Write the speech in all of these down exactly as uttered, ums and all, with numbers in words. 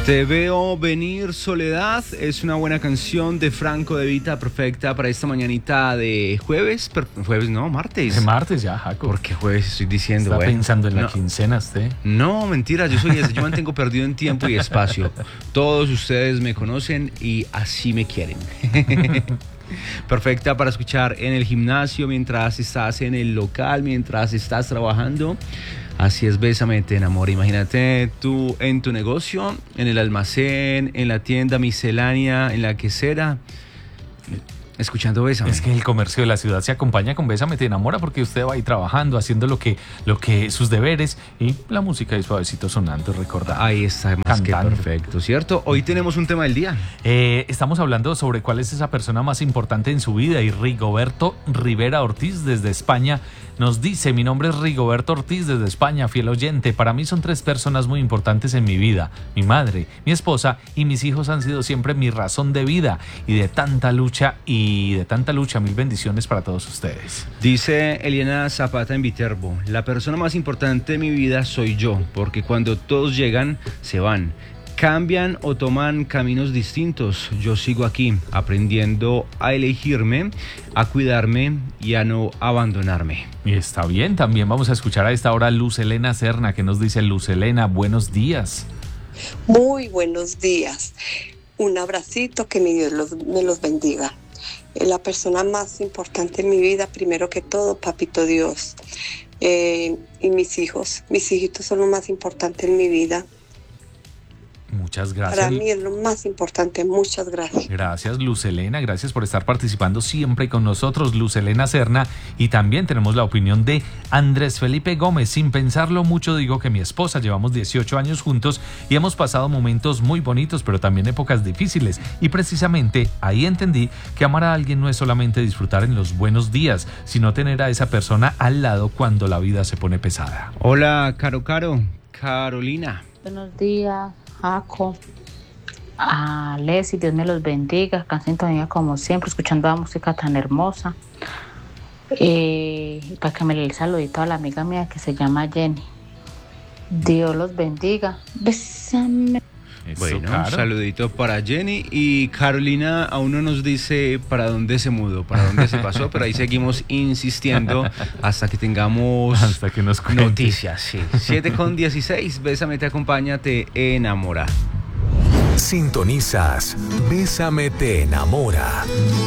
Te veo venir, Soledad, es una buena canción de Franco De Vita, perfecta para esta mañanita de jueves, per- jueves no, martes. De martes ya, Jaco. ¿Por qué jueves estoy diciendo? ¿Está Bueno, pensando en la no. quincena usted? No, mentira, yo soy ese, yo mantengo perdido en tiempo y espacio. Todos ustedes me conocen y así me quieren. Perfecta para escuchar en el gimnasio, mientras estás en el local, mientras estás trabajando. Así es, Bésame, te enamora. Imagínate tú en tu negocio, en el almacén, en la tienda miscelánea, en la quesera, escuchando Bésame. Es que el comercio de la ciudad se acompaña con Bésame, te enamora, porque usted va ahí trabajando, haciendo lo que, lo que sus deberes, y la música es suavecito sonando, recordando. Ahí está, más que Cantando. perfecto, ¿cierto? Hoy tenemos un tema del día. Eh, estamos hablando sobre cuál es esa persona más importante en su vida, y Rigoberto Rivera Ortiz desde España nos dice: mi nombre es Rigoberto Ortiz desde España, fiel oyente. Para mí son tres personas muy importantes en mi vida: mi madre, mi esposa y mis hijos han sido siempre mi razón de vida y de tanta lucha y de tanta lucha. Mil bendiciones para todos ustedes. Dice Eliana Zapata en Viterbo: la persona más importante de mi vida soy yo, porque cuando todos llegan, se van. Cambian o toman caminos distintos. Yo sigo aquí, aprendiendo a elegirme, a cuidarme y a no abandonarme. Y está bien, también vamos a escuchar a esta hora a Luz Helena Serna, que nos dice: Luz Helena, buenos días. Muy buenos días. Un abracito, que mi Dios los, me los bendiga. La persona más importante en mi vida, primero que todo, Papito Dios. Eh, y mis hijos. Mis hijitos son lo más importante en mi vida. Muchas gracias. Para mí es lo más importante. Muchas gracias. Gracias, Luz Helena, gracias por estar participando siempre con nosotros, Luz Helena Serna. Y también tenemos la opinión de Andrés Felipe Gómez. Sin pensarlo mucho, digo que mi esposa, llevamos dieciocho años juntos y hemos pasado momentos muy bonitos, pero también épocas difíciles. Y precisamente ahí entendí que amar a alguien no es solamente disfrutar en los buenos días, sino tener a esa persona al lado cuando la vida se pone pesada. Hola, Caro Caro, Carolina. Buenos días, Jaco. A Leslie, Dios me los bendiga. Acá en sintonía como siempre, escuchando la música tan hermosa. Eh, y para que me le dé el saludito a la amiga mía que se llama Jenny. Dios los bendiga. Bésame. Eso, Bueno, Caro. un saludito para Jenny. Y Carolina aún no nos dice para dónde se mudó, para dónde se pasó, pero ahí seguimos insistiendo hasta que tengamos Hasta que nos cuente. noticias. Sí. siete con dieciséis, Bésame, te acompaña, te enamora. Sintonizas Bésame, te enamora.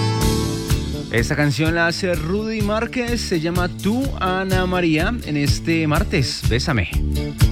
Esta canción la hace Rudy Márquez, se llama Tú, Ana María, en este martes. Bésame.